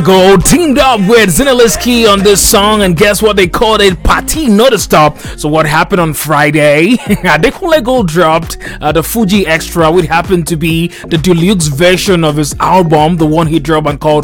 Gold teamed up with Zinaliski on this song, and guess what? They called it Party Not a Stop. So what happened on Friday? Adekunle Gold dropped the Fuji Extra, which happened to be the deluxe version of his album, the one he dropped and called